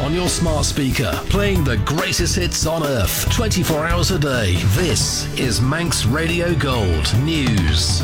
on your smart speaker, playing the greatest hits on earth, 24 hours a day. This is Manx Radio Gold News.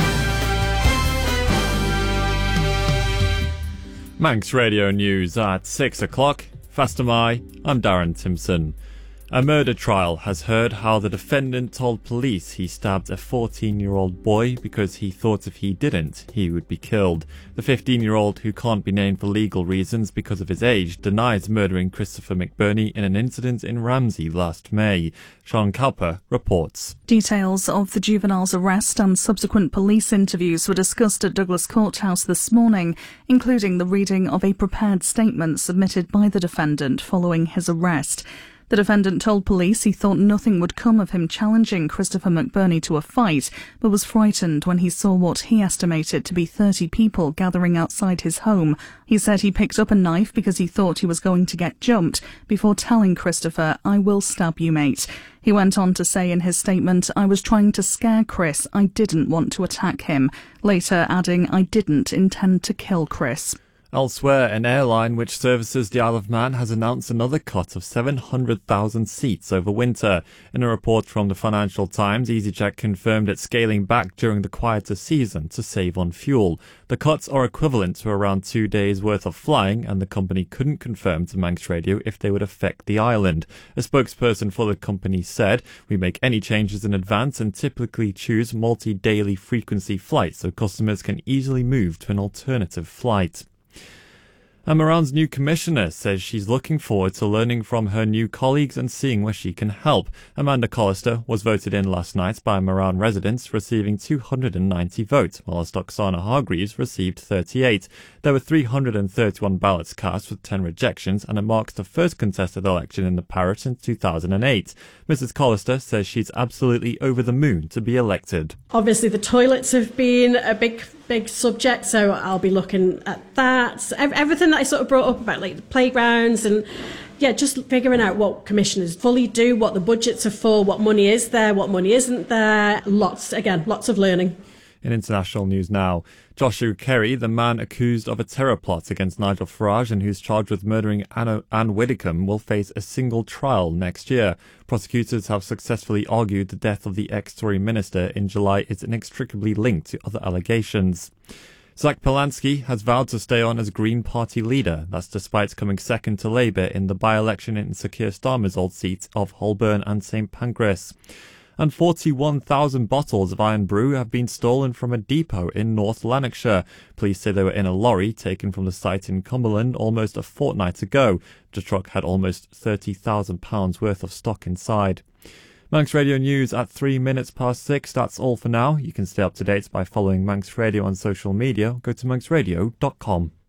Manx Radio News at 6 o'clock. Faster my, I'm Darren Timpson. A murder trial has heard how the defendant told police he stabbed a 14-year-old boy because he thought if he didn't, he would be killed. The 15-year-old, who can't be named for legal reasons because of his age, denies murdering Christopher McBurney in an incident in Ramsey last May. Sean Cowper reports. Details of the juvenile's arrest and subsequent police interviews were discussed at Douglas Courthouse this morning, including the reading of a prepared statement submitted by the defendant following his arrest. The defendant told police he thought nothing would come of him challenging Christopher McBurney to a fight, but was frightened when he saw what he estimated to be 30 people gathering outside his home. He said he picked up a knife because he thought he was going to get jumped, before telling Christopher, "I will stab you, mate." He went on to say in his statement, "I was trying to scare Chris. I didn't want to attack him." Later adding, "I didn't intend to kill Chris." Elsewhere, an airline which services the Isle of Man has announced another cut of 700,000 seats over winter. In a report from the Financial Times, EasyJet confirmed it's scaling back during the quieter season to save on fuel. The cuts are equivalent to around 2 days' worth of flying, and the company couldn't confirm to Manx Radio if they would affect the island. A spokesperson for the company said, "We make any changes in advance and typically choose multi-daily frequency flights so customers can easily move to an alternative flight." And Moran's new commissioner says she's looking forward to learning from her new colleagues and seeing where she can help. Amanda Collister was voted in last night by Moran residents, receiving 290 votes, whilst Oksana Hargreaves received 38. There were 331 ballots cast with 10 rejections, and it marks the first contested election in the parish since 2008. Mrs Collister says she's absolutely over the moon to be elected. Obviously the toilets have been a big subject, so I'll be looking at that. Everything that I sort of brought up about, like the playgrounds and just figuring out what commissioners fully do, what the budgets are for, what money is there, what money isn't there. Lots of learning. In international news now, Joshua Kerry, the man accused of a terror plot against Nigel Farage and who's charged with murdering Anne Widdecombe, will face a single trial next year. Prosecutors have successfully argued the death of the ex-Tory minister in July is inextricably linked to other allegations. Zach Polanski has vowed to stay on as Green Party leader. That's despite coming second to Labour in the by-election in Sir Keir Starmer's old seats of Holborn and St Pancras. And 41,000 bottles of Iron Brew have been stolen from a depot in North Lanarkshire. Police say they were in a lorry taken from the site in Cumberland almost a fortnight ago. The truck had almost £30,000 worth of stock inside. Manx Radio News at 3 minutes past 6. That's all for now. You can stay up to date by following Manx Radio on social media. Go to manxradio.com.